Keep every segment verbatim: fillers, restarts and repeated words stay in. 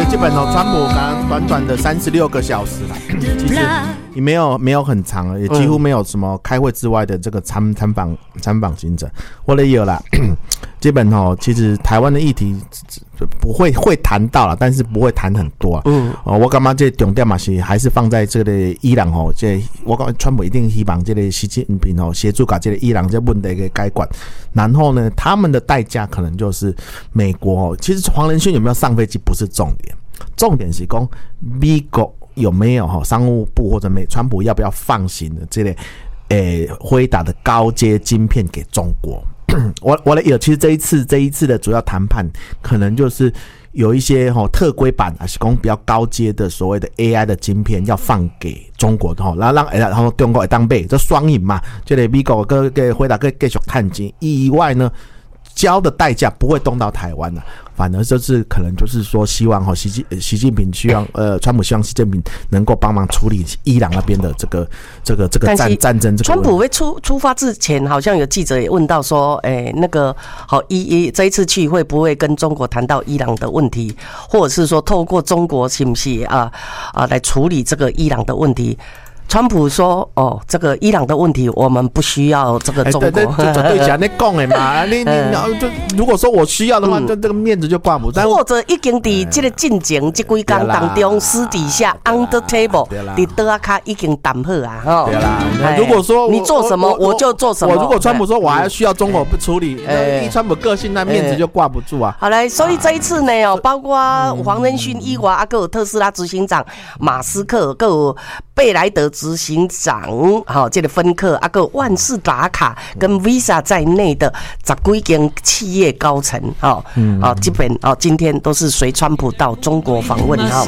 实基本哦，川普刚刚短短的三十六个小时啦，其实也没有没有很长，也几乎没有什么开会之外的这个参参访参访行程。我也有啦，基本哦，其实台湾的议题不会会谈到啦，但是不会谈很多啊。嗯，哦，我感觉这重点嘛是还是放在这个伊朗哦，这我感觉川普一定希望这个习近平哦协助搞这个伊朗这问题给改观，然后呢，他们的代价可能就是美国哦，其实黄仁勋有没有上飞机不是重点，重点是说美国有没有商务部或者美川普要不要放行的这类诶辉达的高阶晶片给中国？我我的有，其实这一次这一次的主要谈判可能就是有一些齁特规版还是讲比较高阶的所谓的 A I 的晶片要放给中国齁，然后让然后中国会当买，这双赢嘛，这个美国跟跟辉达跟继续探金以外呢，交的代价不会动到台湾了。反而就是可能就是说，希望哈习近习近平希望呃，川普希望习近平能够帮忙处理伊朗那边的这个这个这个战战争。这个川普会出出发之前，好像有记者也问到说，哎、欸，那个好一一这一次去会不会跟中国谈到伊朗的问题，或者是说透过中国是不是啊啊来处理这个伊朗的问题？川普说：“哦，这个伊朗的问题，我们不需要这个中国。”对对对，讲你讲的嘛，你你就如果说我需要的话，就这个面子就挂不住。 或者已经在这个进程这几天当中，私底下 under table， 在桌啊卡已经谈好啊。哈， 对啦。如果说你做什么，我就做什么。 我如果川普说我还需要中国不处理，以川普个性，那面子就挂不住啊。 好来，所以这一次呢，哦，包括黄仁勋以外，啊，还有特斯拉执行长马斯克，还有贝莱德执行长，好，这个芬克，啊，个万事达卡跟 Visa 在内的十几间企业高层，好，好，基本哦，今天都是随川普到中国访问，哈。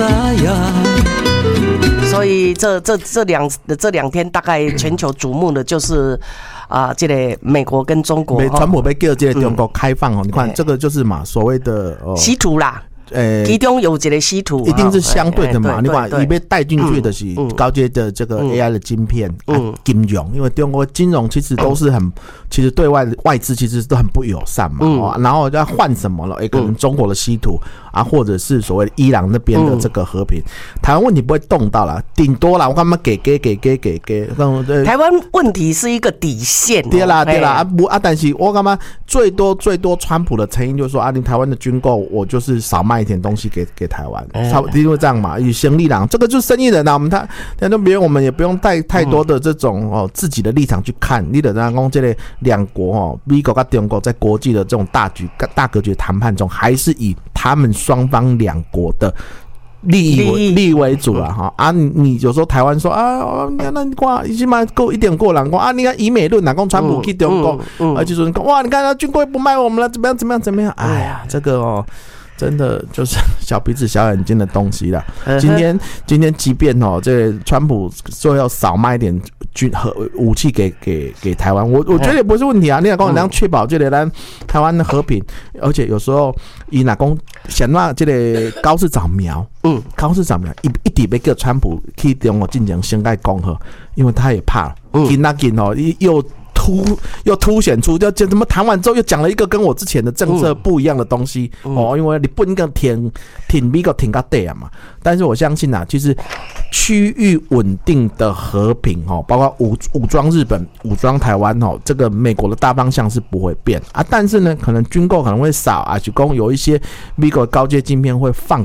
所以这这这两这两天，大概全球瞩目的就是啊，这个美国跟中国， 川普被叫这个中国开放哦，你看这个就是嘛，所谓的稀土啦。呃，其中有一个稀土， 一定是相对的嘛。你看，你被带进去的是高阶的这个 A I 的晶片，嗯，金融，因为中国金融其实都是很，其实对外外资其实都很不友善嘛。嗯，然后要换什么了？哎，可能中国的稀土啊，或者是所谓的伊朗那边的这个和平，台湾问题不会动到了，顶多啦，我干嘛给给给给给给？ 台湾问题是一个底线。 对啦对啦啊不啊，但是我干嘛最多最多川普的成因就是说啊，你台湾的军购我就是少卖。卖一点东西给给台湾，差不多因为这样嘛，以生意郎，这个就是生意人啊。我们他，但那别人我们也不用带太多的这种哦自己的立场去看。你得让讲这类两国哦，美国跟中国在国际的这种大局大格局谈判中，还是以他们双方两国的利益为利益为主啊哈啊！你你有时候台湾说啊，你看那你看，起码够一点过人讲啊，你看以美论，哪讲川普去中国，而且说你看哇，你看他军购不卖我们了，怎么样怎么样怎么样？哎呀，这个哦。真的就是小鼻子小眼睛的东西啦。今天今天即便哦，这个川普说要少卖一点军和武器给给给台湾，我我觉得也不是问题啊。你老公能确保这个咱台湾的和平，而且有时候以老公想让这个高市早苗，嗯，高市早苗一一直要叫川普去中国进行先盖讲和，因为他也怕，紧那紧哦又。突又凸显出，就怎么谈完之后又讲了一个跟我之前的政策不一样的东西、嗯、哦，因为你不应该挺挺美国挺到底啊嘛。但是我相信啊，其实区域稳定的和平哦，包括武武装日本、武装台湾哦，这个美国的大方向是不会变啊。但是呢，可能军购可能会少啊，就供有一些美国高阶晶片会放。